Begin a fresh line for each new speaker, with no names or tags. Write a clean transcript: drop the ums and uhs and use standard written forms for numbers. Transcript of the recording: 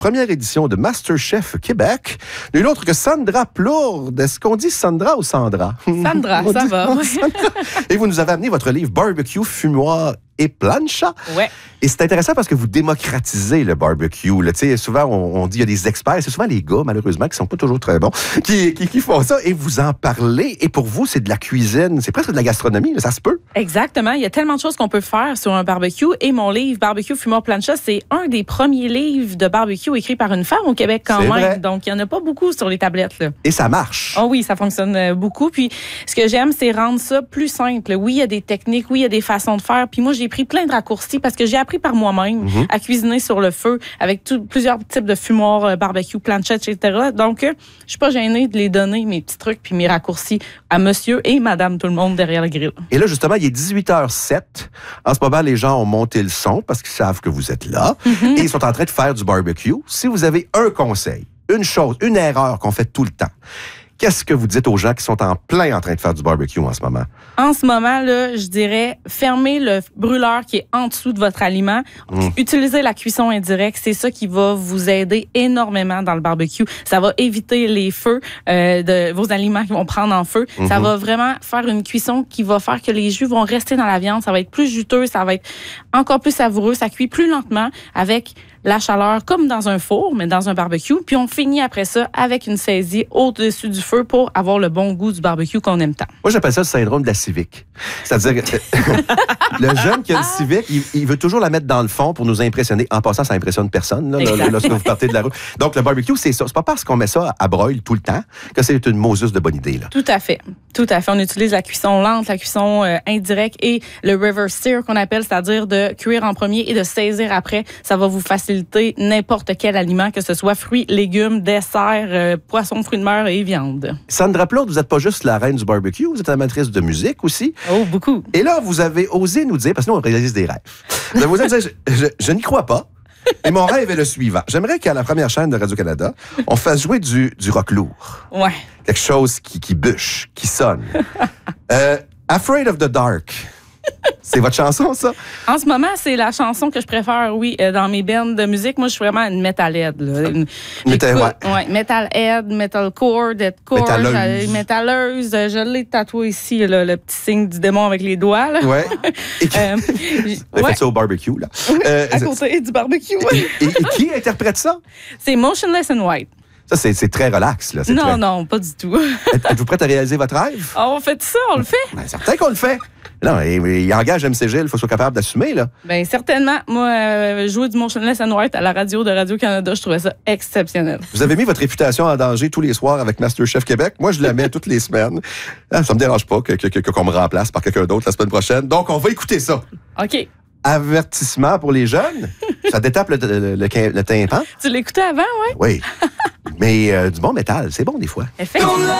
première édition de MasterChef Québec. Nul autre que Sandra Plourde. Est-ce qu'on dit Sandra ou Sandra?
Sandra, ça va.
Et vous nous avez amené votre livre Barbecue, Fumoir et Plancha.
Ouais.
Et c'est intéressant parce que vous démocratisez le barbecue. Là. Souvent, on dit qu'il y a des experts. C'est souvent les gars, malheureusement, qui sont pas toujours très bons, qui font ça. Et vous en parlez. Et pour vous, c'est de la cuisine. C'est presque de la gastronomie. Là. Ça se peut?
Exactement. Il y a tellement de choses qu'on peut faire sur un barbecue. Et mon livre, Barbecue, Fumoir, Plancha, c'est un des premiers livres de barbecue écrits par une femme au Québec quand même.
Vrai.
Donc, il n'y en a pas beaucoup sur les tablettes. Là.
Et ça marche.
Oh oui, ça fonctionne beaucoup. Puis, ce que j'aime, c'est rendre ça plus simple. Oui, il y a des techniques. Oui, il y a des façons de faire. Puis moi, j'ai pris plein de raccourcis parce que j'ai appris par moi-même à cuisiner sur le feu avec plusieurs types de fumoirs, barbecue, plancha, etc. Donc, je suis pas gênée de les donner, mes petits trucs puis mes raccourcis à monsieur et madame tout le monde derrière le grill.
Et là, justement, il est 18h07. En ce moment, les gens ont monté le son parce qu'ils savent que vous êtes là et ils sont en train de faire du barbecue. Si vous avez un conseil, une chose, une erreur qu'on fait tout le temps, qu'est-ce que vous dites aux gens qui sont en plein en train de faire du barbecue en ce moment?
En ce moment, là, je dirais, fermez le brûleur qui est en dessous de votre aliment. Utilisez la cuisson indirecte. C'est ça qui va vous aider énormément dans le barbecue. Ça va éviter les feux de vos aliments qui vont prendre en feu. Ça va vraiment faire une cuisson qui va faire que les jus vont rester dans la viande. Ça va être plus juteux, ça va être encore plus savoureux. Ça cuit plus lentement avec la chaleur comme dans un four, mais dans un barbecue. Puis on finit après ça avec une saisie au-dessus du feu pour avoir le bon goût du barbecue qu'on aime tant.
Moi, j'appelle ça le syndrome de la Civic. C'est-à-dire que le jeune qui a une Civic, il veut toujours la mettre dans le fond pour nous impressionner. En passant, ça impressionne personne lorsque vous partez de la route. Donc, le barbecue, c'est ça. C'est pas parce qu'on met ça à broil tout le temps que c'est une Moses de bonne idée. Là.
Tout à fait. Tout à fait. On utilise la cuisson lente, la cuisson indirecte et le reverse sear qu'on appelle, c'est-à-dire de cuire en premier et de saisir après. Ça va vous faciliter n'importe quel aliment, que ce soit fruits, légumes, desserts, poissons, fruits de mer et viande.
Sandra Plourde, vous n'êtes pas juste la reine du barbecue, vous êtes amatrice de musique aussi.
Oh, beaucoup.
Et là, vous avez osé nous dire, parce que nous, on réalise des rêves. Vous avez osé nous dire, je n'y crois pas. Et mon rêve est le suivant. J'aimerais qu'à la première chaîne de Radio-Canada, on fasse jouer du rock lourd.
Ouais.
Quelque chose qui bûche, qui sonne. Afraid of the Dark. C'est votre chanson, ça?
En ce moment, c'est la chanson que je préfère, oui, dans mes bands de musique. Moi, je suis vraiment une metalhead. Metalhead, metalcore, deathcore, métalleuse. Je l'ai tatoué ici, le petit signe du démon avec les doigts. Là.
Ouais. Faites ça au barbecue, là.
Oui, à côté du barbecue.
Et qui interprète ça?
C'est Motionless in White.
Ça, c'est très relax. Là.
Non, pas du tout.
Êtes-vous prête à réaliser votre rêve?
On fait ça, on le fait.
Ben, certain qu'on le fait. Non, il engage MC Gilles, il faut qu'il soit capable d'assumer, là.
Bien, certainement. Moi, jouer du Motionless in White à la radio de Radio-Canada, je trouvais ça exceptionnel.
Vous avez mis votre réputation en danger tous les soirs avec MasterChef Québec. Moi, je la mets toutes les semaines. Ça me dérange pas qu'on me remplace par quelqu'un d'autre la semaine prochaine. Donc, on va écouter ça.
OK.
Avertissement pour les jeunes. Ça détape le tympan.
Tu l'écoutais avant, ouais?
Oui. Mais du bon métal, c'est bon des fois.
Effectivement.